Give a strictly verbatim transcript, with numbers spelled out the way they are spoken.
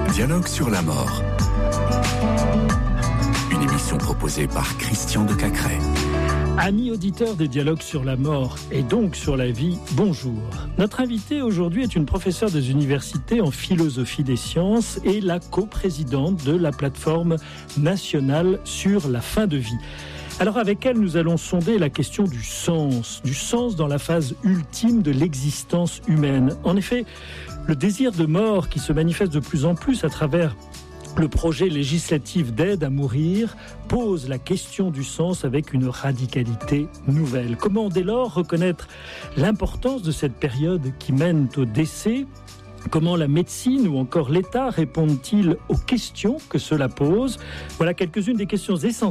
Dialogue sur la mort. Une émission proposée par Christian de Cacré. Amis auditeurs des Dialogues sur la mort et donc sur la vie, bonjour. Notre invitée aujourd'hui est une professeure des universités en philosophie des sciences et la coprésidente de la plateforme nationale sur la fin de vie. Alors avec elle, nous allons sonder la question du sens, du sens dans la phase ultime de l'existence humaine. En effet, le désir de mort qui se manifeste de plus en plus à travers le projet législatif d'aide à mourir pose la question du sens avec une radicalité nouvelle. Comment dès lors reconnaître l'importance de cette période qui mène au décès ? Comment la médecine ou encore l'État répondent-ils aux questions que cela pose ? Voilà quelques-unes des questions essentielles